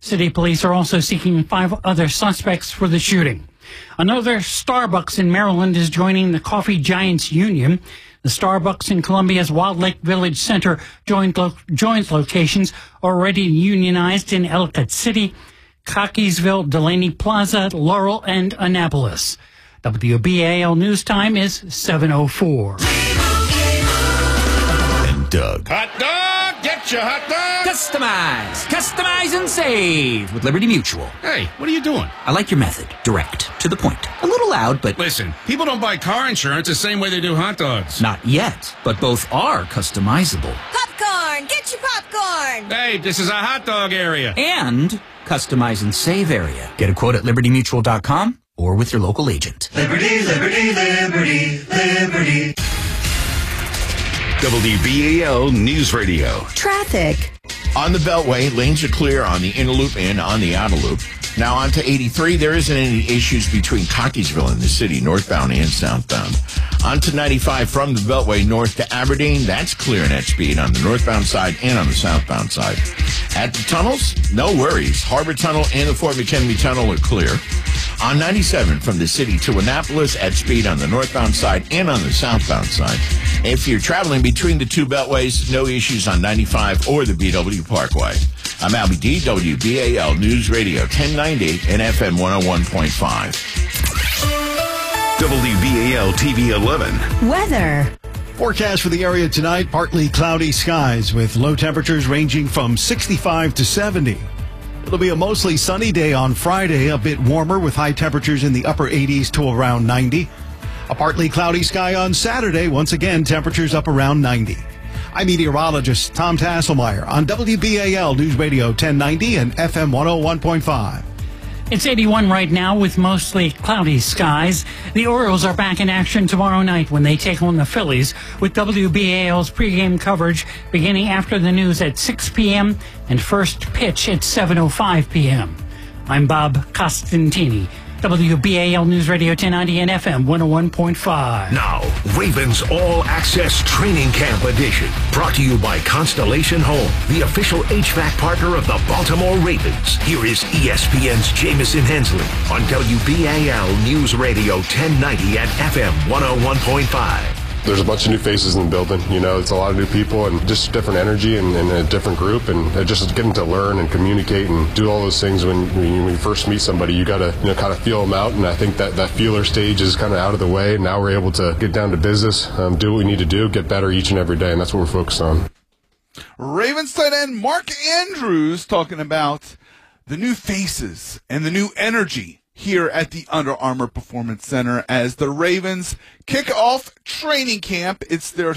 City police are also seeking 5 other suspects for the shooting. Another Starbucks in Maryland is joining the Coffee Giants Union. The Starbucks in Columbia's Wild Lake Village Center joint locations already unionized in Ellicott City, Cockeysville, Delaney Plaza, Laurel, and Annapolis. WBAL News Time is 7:04. And Doug. Hot dog! Get your hot dog! Customize and save with Liberty Mutual. Hey, what are you doing? I like your method. Direct, to the point. A little loud, but... Listen, people don't buy car insurance the same way they do hot dogs. Not yet, but both are customizable. Popcorn! Get your popcorn! Hey, this is a hot dog area. And customize and save area. Get a quote at libertymutual.com or with your local agent. Liberty, liberty, liberty, liberty. WBAL News Radio. Traffic. On the Beltway, lanes are clear on the inner loop and on the outer loop. Now on to 83. There isn't any issues between Cockeysville and the city, northbound and southbound. On to 95 from the Beltway north to Aberdeen. That's clear at speed on the northbound side and on the southbound side. At the tunnels, no worries. Harbor Tunnel and the Fort McHenry Tunnel are clear. On 97 from the city to Annapolis at speed on the northbound side and on the southbound side. If you're traveling between the two beltways, no issues on 95 or the BW Parkway. I'm Albie D, WBAL News Radio 1090 and FM 101.5. WBAL TV 11. Weather. Forecast for the area tonight, partly cloudy skies with low temperatures ranging from 65 to 70. It'll be a mostly sunny day on Friday, a bit warmer with high temperatures in the upper 80s to around 90. A partly cloudy sky on Saturday, once again temperatures up around 90. I'm meteorologist Tom Tasselmeyer on WBAL News Radio 1090 and FM 101.5. It's 81 right now with mostly cloudy skies. The Orioles are back in action tomorrow night when they take on the Phillies, with WBAL's pregame coverage beginning after the news at 6 p.m. and first pitch at 7:05 p.m. I'm Bob Costantini, WBAL News Radio 1090 and FM 101.5. Now, Ravens All Access Training Camp Edition. Brought to you by Constellation Home, the official HVAC partner of the Baltimore Ravens. Here is ESPN's Jamison Hensley on WBAL News Radio 1090 and FM 101.5. There's a bunch of new faces in the building. You know, it's a lot of new people and just different energy and a different group, and just getting to learn and communicate and do all those things. When you first meet somebody, you got to kind of feel them out, and I think that feeler stage is kind of out of the way. Now we're able to get down to business, do what we need to do, get better each and every day, and that's what we're focused on. Ravens tight end Mark Andrews talking about the new faces and the new energy here at the Under Armour Performance Center as the Ravens kick off training camp. It's their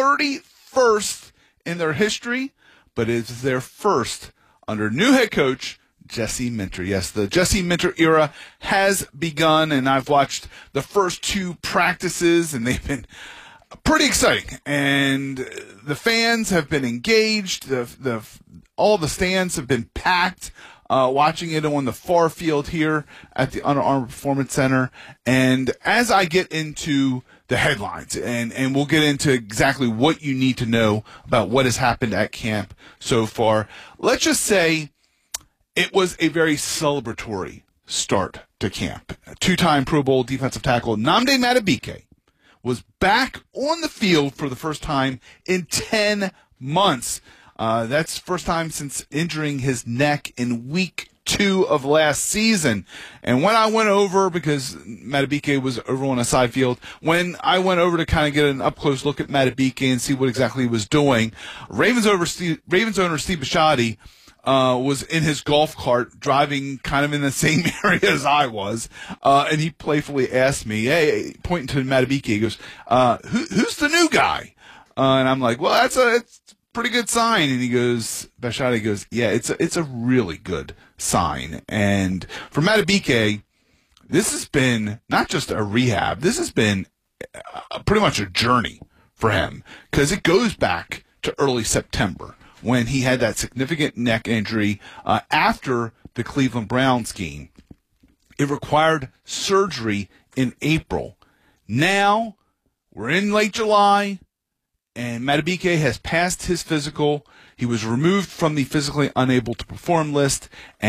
31st in their history, but it's their first under new head coach Jesse Minter. Yes, the Jesse Minter era has begun, and I've watched the first 2 practices, and they've been pretty exciting. And the fans have been engaged. All the stands have been packed. Watching it on the far field here at the Under Armour Performance Center. And as I get into the headlines, and we'll get into exactly what you need to know about what has happened at camp so far, let's just say it was a very celebratory start to camp. 2-time Pro Bowl defensive tackle Nnamdi Madubuike was back on the field for the first time in 10 months. That's first time since injuring his neck in week 2 of last season. And when I went over, because Madubuike was over on a side field, when I went over to kind of get an up-close look at Madubuike and see what exactly he was doing, Ravens owner Steve Bisciotti was in his golf cart driving kind of in the same area as I was, and he playfully asked me, hey, pointing to Madubuike, he goes, who's the new guy? And I'm like, well, it's pretty good sign. And he goes, Bisciotti goes, yeah, it's a really good sign. And for Madubuike, this has been not just a rehab, this has been pretty much a journey for him, because it goes back to early September when he had that significant neck injury after the Cleveland Browns game. It required surgery in April. Now we're in late July, and Madubuike has passed his physical. He was removed from the physically unable to perform list,